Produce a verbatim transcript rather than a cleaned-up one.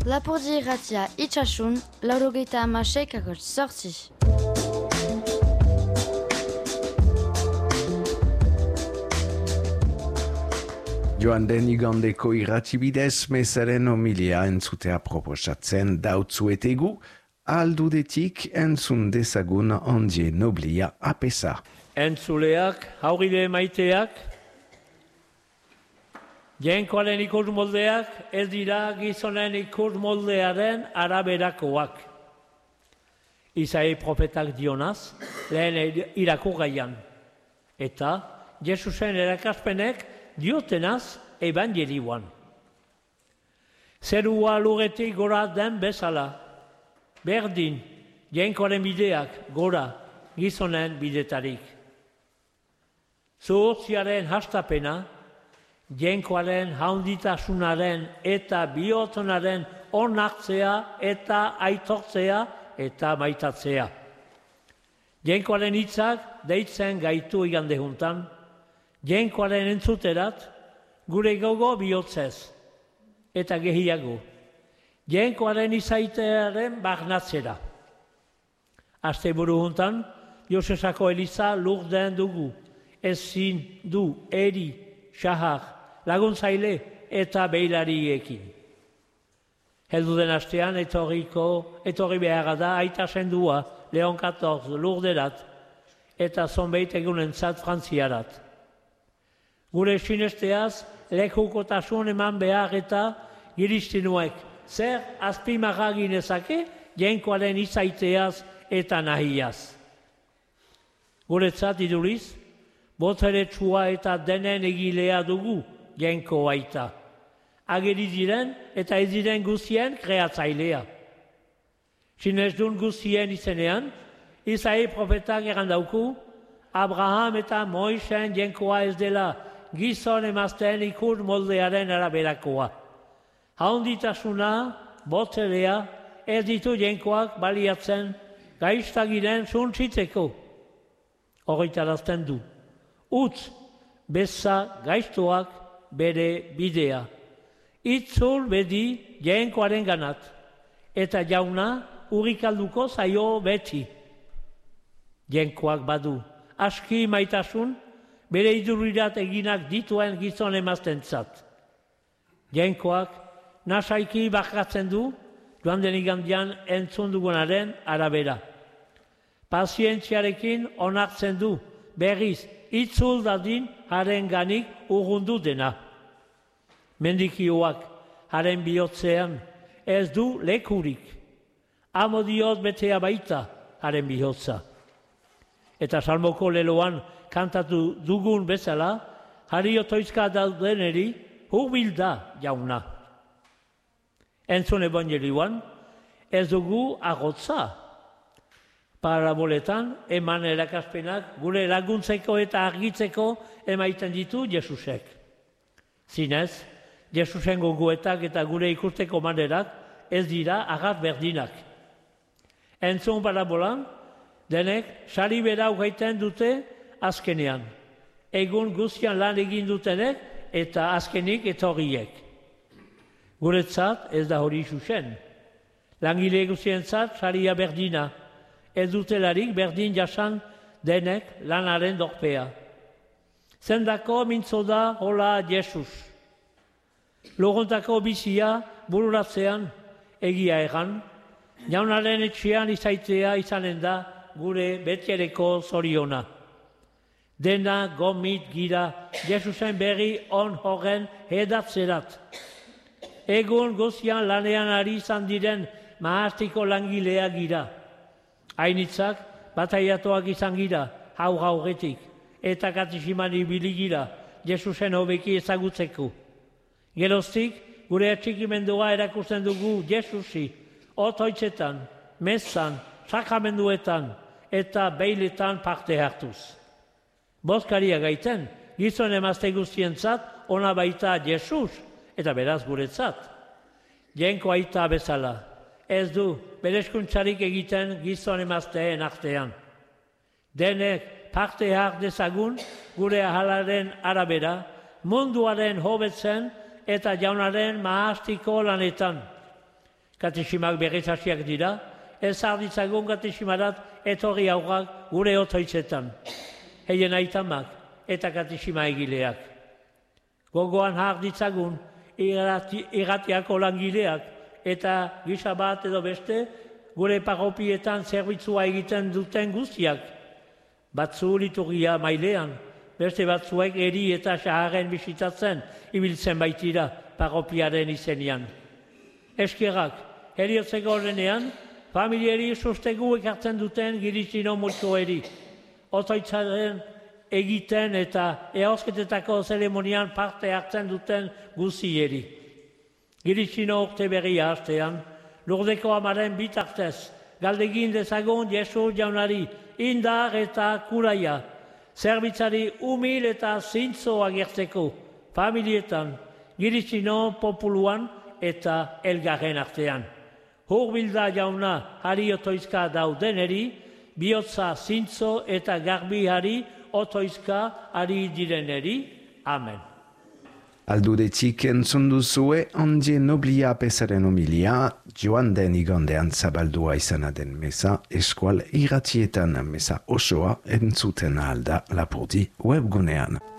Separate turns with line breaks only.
Lapurdi irratia itxasun, laurogeita hamasek akot sortzi.
Joan den igandeko irratibidez mesaren homilia entzutea proposatzen dautzuetegu, aldudetik entzun dezagun ondie noblia apesa.
Entzuleak, hauride maiteak, jenkoaren ikus moldeak ez dira gizonen ikus moldearen araberakoak. Isai profetak dionaz, lehen irakurgaian. Eta Jesusen erakaspenek diotenaz evangelioan. Zerua lurretik gora den bezala, berdin, jenkoaren bideak gora gizonen bidetarik. Zuhurtziaren hastapena, jenkoaren haunditasunaren eta bihotzenaren onartzea eta aitortzea eta maitatzea. Jenkoaren hitzak deitzen gaitu igande juntan, jenkoaren entzuterat gure gogo bihotzez eta gehiago. Jenkoaren izaitearen barnatzera. Asteburu juntan, Josesako Eliza lurden dugu, ezin du eri, xahar, laguntzaile eta behilariekin. Heldu den astean etorriko, etorri beharra da aita sendua Leon katorz lurderat eta zonbeit egunentzat frantziarat. Gure sinesteaz, lekukotasun eman behar eta giristinuek, zer azpimarra ginezake jenkoaren izaiteaz eta nahiaz. Guretzat iduriz, boteretsua eta denen egilea dugu jenko aita. Ageri diren eta ez diren guztien kreatzailea. Sinesdun guztien izenean, Isai profetak errandauku, Abraham eta Moisen jenkoa ez dela gizon emazten ikur moldearen araberakoa. Haunditasuna, boterea, ez ditu jenkoak baliatzen gaiztagiren zuntzitzeko. Horretarazten du. Utz, beza gaiztoak bere bidea. Itzul bedi jenkoaren ganat. Eta jauna urrikalduko zaio beti. Jenkoak badu. Aski maitasun, bere idurirat eginak dituen gizon emaztentzat. Jenkoak nasaiki bakatzen du, joan den igandian entzun dugunaren arabera. Pazientziarekin onartzen du, berriz, itzul dadin haren ganik urrundu dena. Mendikioak haren bihotzean ez du lekurik. Amodiot betea baita haren bihotza. Eta salmoko leloan kantatu dugun bezala, harri otoizka daudeneri hurbil da jauna. Entzun evangelioan, ez dugu agotza. Paraboletan, eman erakaspenak gure laguntzeko eta argitzeko emaiten ditu Jesusek. Zinez, Jesusen gogoetak eta gure ikusteko manerak ez dira agat berdinak. Entzun parabolan, denek sari bera ugaiten dute azkenean. Egun guztian lan egin dutenek eta azkenik etorriek. Guretzat ez da hori zuzen. Langile guztientzat saria berdina. Ez dutelarik berdin jasan denek lanaren dorpea. Zendako mintzo da hola Jesus. Logontako bizia bururatzean egia egan, jaunaren etxean izaitea izanen da gure betiereko zoriona. Dena gomit gira Jesusen berri on horren hedatzerat. Egun guztian lanean ari izan diren mahastiko langilea gira. Hainitzak bataiatoak izan gira, hau gauretik, eta katizimani biligira, Jesusen hobeki ezagutzeko. Geroztik, gure atxikimendua erakusten dugu Jesusi, otoitzetan, mezzan, sakramenduetan, eta beiletan parte hartuz. Bozkaria gaiten, gizon emazte guztientzat, ona baita Jesus, eta beraz guretzat. Jenko aita bezala. Ez du, berezkuntzarik egiten gizon emazteen artean. Denek parte har dezagun gure ahalaren arabera, munduaren hobetzen eta jaunaren mahastiko lanetan. katesimak berriz hasiak dira, ez arditzagun katesimarat etorri aurrak gure otoitzetan. Heien aitamak eta katesima egileak. Gogoan har ditzagun irrati, irratiako langileak eta gisa bat edo beste gure parropietan zerbitzua egiten duten guztiak. Batzu liturgia mailean, beste batzuek eri eta saharren bisitatzen ibiltzen baitira parropiaren izenian. Eskerrak, heriotzeko horrenean, familiari sustegu ekartzen duten girizino multzoeri. Otoitzaren egiten eta eosketetako zeremonian parte hartzen duten guzieri. Girizino urte berria hastean, Lurdeko amaren bitartez, galdegin dezagun Jesu jaunari, indar eta kuraia, zerbitzari humil eta zintzo agertzeko, familietan, girizino populuan eta elgarren artean. Hurbilda jauna hari otoizka daudeneri, bihotza zintzo eta garbi hari otoizka hari direneri. Amen.
Aldudetik entzun duzue Ondie Noblia pesaren homilia, joan den igandean zabaldua izana den meza, eskual irratietan meza osoa entzuten alda Lapurdi webgunean.